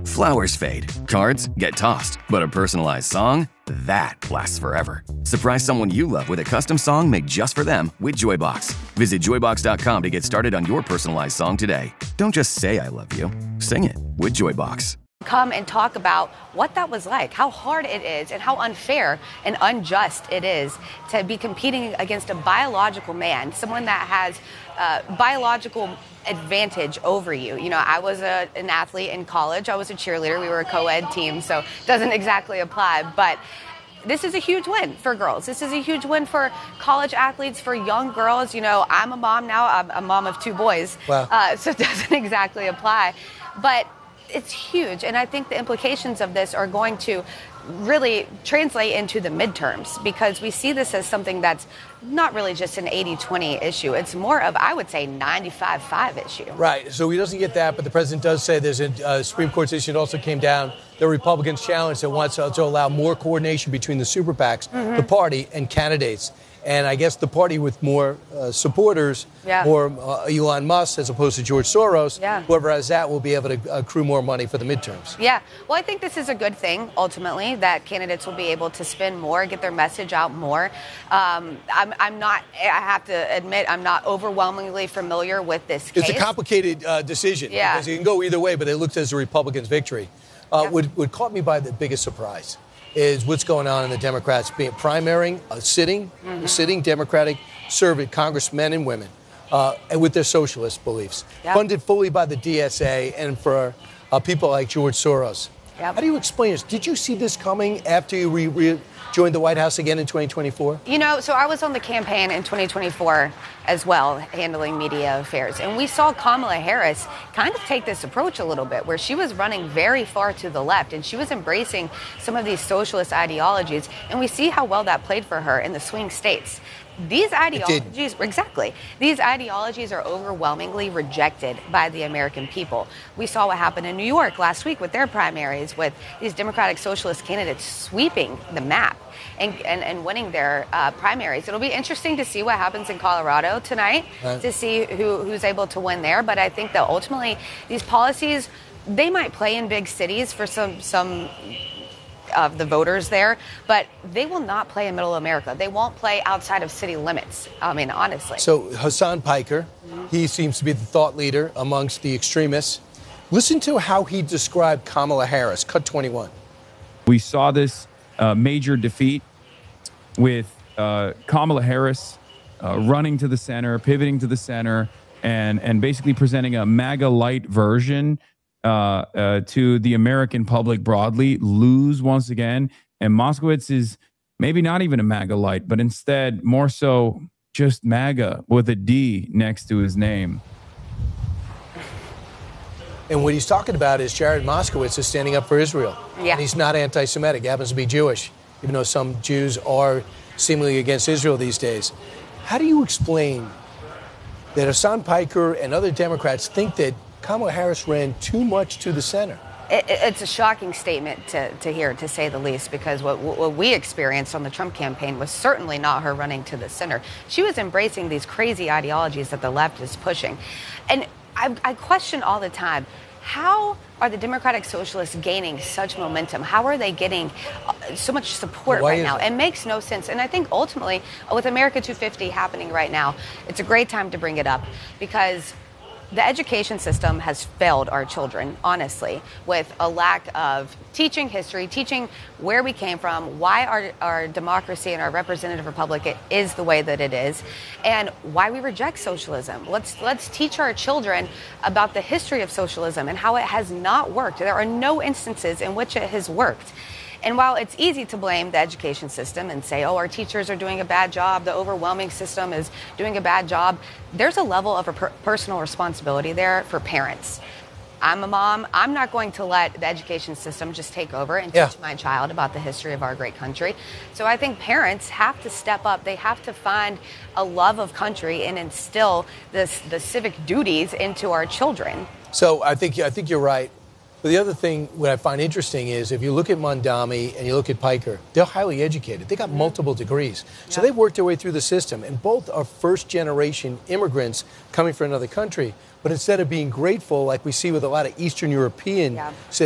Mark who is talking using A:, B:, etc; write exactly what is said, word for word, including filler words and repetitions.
A: Flowers fade, cards get tossed, but a personalized song, that lasts forever. Surprise someone you love with a custom song made just for them with Joybox. Visit joybox dot com to get started on your personalized song today. Don't just say I love you, sing it with Joybox.
B: Come and talk about what that was like, how hard it is, and how unfair and unjust it is to be competing against a biological man, someone that has uh, biological advantage over you. You know, I was a, an athlete in college. I was a cheerleader. We were a co-ed team, so it doesn't exactly apply. But this is a huge win for girls. This is a huge win for college athletes, for young girls. You know, I'm a mom now. I'm a mom of two boys,
C: wow.
B: uh, so it doesn't exactly apply. But it's huge, and I think the implications of this are going to really translate into the midterms, because we see this as something that's not really just an eighty twenty issue. It's more of, I would say, ninety-five five issue.
C: Right. So he doesn't get that, but the president does say there's a uh, Supreme Court decision that also came down. The Republicans challenge that wants to, to allow more coordination between the super PACs, mm-hmm. the party, and candidates. And I guess the party with more uh, supporters,
B: yeah.
C: more uh, Elon Musk as opposed to George Soros,
B: yeah.
C: whoever has that will be able to accrue more money for the midterms.
B: Yeah. Well, I think this is a good thing, ultimately, that candidates will be able to spend more, get their message out more. Um, I'm, I'm not, I have to admit, I'm not overwhelmingly familiar with this case.
C: It's a complicated uh, decision.
B: Yeah.
C: Because it can go either way, but it looks as a Republicans' victory. Uh,
B: yeah.
C: what, what caught me by the biggest surprise is what's going on in the Democrats being primarying, uh, sitting, mm-hmm. sitting Democratic survey congressmen and women, uh, and with their socialist beliefs,
B: yep.
C: funded fully by the D S A and for uh, people like George Soros.
B: Yep.
C: How do you explain this? Did you see this coming after you re- re- joined the White House again in twenty twenty-four?
B: You know, so I was on the campaign in twenty twenty-four as well, handling media affairs. And we saw Kamala Harris kind of take this approach a little bit, where she was running very far to the left, and she was embracing some of these socialist ideologies. And we see how well that played for her in the swing states. These ideologies, exactly, these ideologies are overwhelmingly rejected by the American people. We saw what happened in New York last week with their primaries, with these Democratic Socialist candidates sweeping the map and, and, and winning their uh, primaries. It'll be interesting to see what happens in Colorado tonight, right. to see who, who's able to win there. But I think that ultimately these policies, they might play in big cities for some some. of the voters there, but they will not play in middle America. They won't play outside of city limits, I mean, honestly.
C: So Hassan Piker, mm-hmm. he seems to be the thought leader amongst the extremists. Listen to how he described Kamala Harris, cut twenty-one.
D: We saw this uh, major defeat with uh, Kamala Harris uh, running to the center, pivoting to the center, and, and basically presenting a MAGA light version Uh, uh, to the American public broadly, lose once again. And Moskowitz is maybe not even a MAGA light, but instead more so just MAGA with a D next to his name.
C: And what he's talking about is Jared Moskowitz is standing up for Israel.
B: Yeah.
C: And he's not anti-Semitic. He happens to be Jewish, even though some Jews are seemingly against Israel these days. How do you explain that Hassan Piker and other Democrats think that Kamala Harris ran too much to the center?
B: It, it's a shocking statement to, to hear, to say the least, because what, what we experienced on the Trump campaign was certainly not her running to the center. She was embracing these crazy ideologies that the left is pushing. And I, I question all the time, how are the Democratic Socialists gaining such momentum? How are they getting so much support
C: Why
B: right now?
C: that?
B: It makes no sense. And I think ultimately, with America two fifty happening right now, it's a great time to bring it up, because the education system has failed our children, honestly, with a lack of teaching history, teaching where we came from, why our, our democracy and our representative republic is the way that it is, and why we reject socialism. Let's let's teach our children about the history of socialism and how it has not worked. There are no instances in which it has worked. And while it's easy to blame the education system and say, oh, our teachers are doing a bad job, the overwhelming system is doing a bad job, there's a level of a per- personal responsibility there for parents. I'm a mom. I'm not going to let the education system just take over and teach
C: yeah.
B: my child about the history of our great country. So I think parents have to step up. They have to find a love of country and instill this, the civic duties into our children.
C: So I think I think you're right. But the other thing, what I find interesting is if you look at Mondami and you look at Piker, they're highly educated. They got multiple degrees. So
B: Yeah.
C: they've worked their way through the system. And both are first-generation immigrants coming from another country. But instead of being grateful, like we see with a lot of Eastern European
B: Yeah.